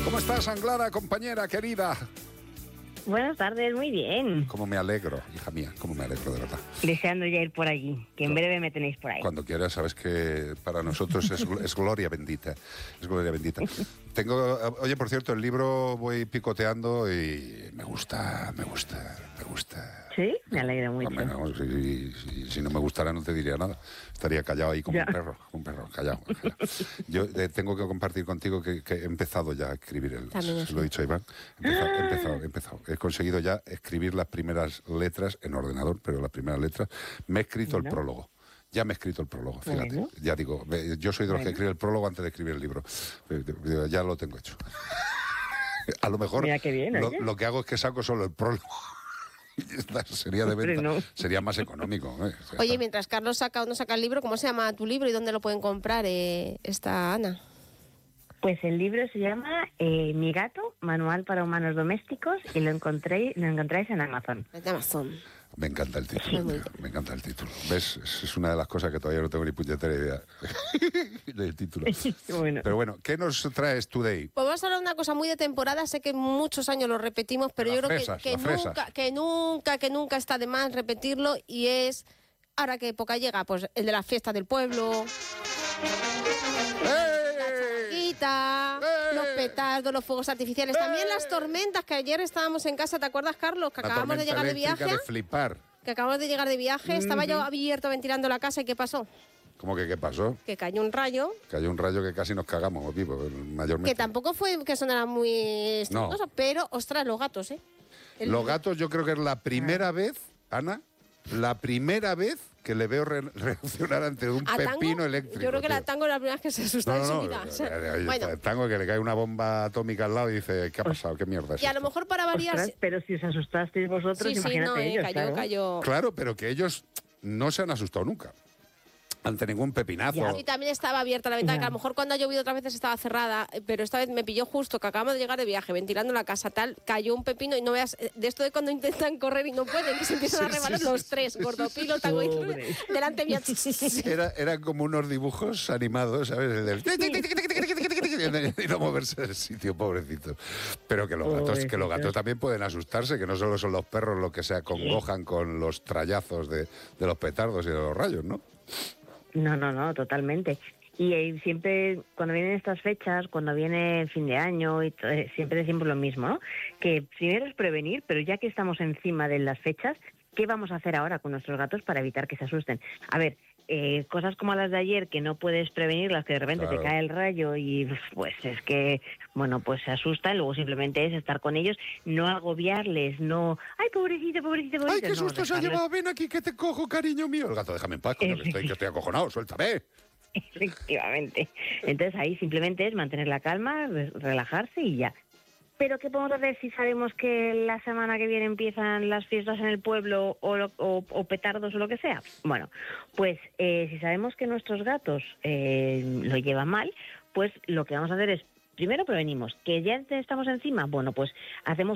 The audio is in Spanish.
¿Cómo estás, Anglada, compañera querida? Buenas tardes, muy bien. Cómo me alegro, hija mía, cómo me alegro, de verdad. Deseando ya ir por allí, que en breve me tenéis por ahí. Cuando quieras, sabes que para nosotros es gloria bendita. Es gloria bendita. Oye, por cierto, el libro voy picoteando y me gusta. ¿Sí? Me alegro mucho. Hombre, no, si no me gustara no te diría nada. Estaría callado ahí como un perro, callado. Yo tengo que compartir contigo que he empezado ya a escribir se lo he dicho a Iván. He empezado. He conseguido ya escribir las primeras letras en ordenador, pero las primeras letras. Me he escrito el prólogo. Ya me he escrito el prólogo, fíjate. Bueno. Ya digo, yo soy de los que escribe el prólogo antes de escribir el libro. Ya lo tengo hecho. A lo mejor mira qué bien, lo que hago es que saco solo el prólogo. Sería de venta, sería más económico. Oye, mientras Carlos saca o no saca el libro, ¿cómo se llama tu libro y dónde lo pueden comprar esta Ana? Pues el libro se llama Mi gato, Manual para Humanos Domésticos, y lo encontráis en Amazon. En Amazon. Me encanta el título, me encanta el título. ¿Ves? Es una de las cosas que todavía no tengo ni puñetera idea del título. Bueno. Pero bueno, ¿qué nos traes today? Pues vamos a hablar de una cosa muy de temporada. Sé que muchos años lo repetimos, pero yo creo que nunca está de más repetirlo. Y es, ¿ahora qué época llega? Pues el de la fiesta del pueblo. Los petardos, los fuegos artificiales, también las tormentas, que ayer estábamos en casa, ¿te acuerdas, Carlos? Que acabamos de llegar de viaje. De flipar. Que acabamos de llegar de viaje, estaba yo abierto ventilando la casa, ¿y qué pasó? ¿Cómo que qué pasó? Que cayó un rayo. Cayó un rayo que casi nos cagamos vivos, mayormente. Que tampoco fue que sonara muy estruendoso, pero, ostras, los gatos, ¿eh? Los gatos yo creo que es la primera vez, Ana, que le veo reaccionar ante un pepino eléctrico. Yo creo que la Tango es la primera vez que se asusta en su vida. Bueno. El Tango que le cae una bomba atómica al lado y dice, ¿qué ha pasado? ¿Qué mierda es Y a lo mejor para variar... Ostras, pero si os asustasteis vosotros, imagínate ellos, cayó. Claro, pero que ellos no se han asustado nunca ante ningún pepinazo. Y también estaba abierta la ventana, que a lo mejor cuando ha llovido otras veces estaba cerrada, pero esta vez me pilló justo que acabamos de llegar de viaje, ventilando la casa, cayó un pepino y no veas, de esto de cuando intentan correr y no pueden, que se empiezan a rebalar los tres, Gordopilo, Tango y delante mío. Eran como unos dibujos animados, ¿sabes? El del... y no moverse del sitio, pobrecito. Pero que los gatos también pueden asustarse, que no solo son los perros los que se acongojan con los trallazos de los petardos y de los rayos, ¿no? No, totalmente. Y siempre, cuando vienen estas fechas, cuando viene fin de año, siempre decimos lo mismo, ¿no? Que primero es prevenir, pero ya que estamos encima de las fechas, ¿qué vamos a hacer ahora con nuestros gatos para evitar que se asusten? A ver, cosas como las de ayer, que no puedes prevenirlas, que de repente te cae el rayo y pues es que, bueno, pues se asustan, luego simplemente es estar con ellos, no agobiarles, no... ¡Ay, pobrecito! ¡Ay, qué susto se ha llevado! Ven aquí que te cojo, cariño mío. El gato, déjame en paz, coño, que estoy acojonado, suéltame. Efectivamente. Entonces ahí simplemente es mantener la calma, relajarse y ya. ¿Pero qué podemos hacer si sabemos que la semana que viene empiezan las fiestas en el pueblo o petardos o lo que sea? Bueno, pues si sabemos que nuestros gatos lo llevan mal, pues lo que vamos a hacer es, primero prevenimos, que ya estamos encima, bueno, pues hacemos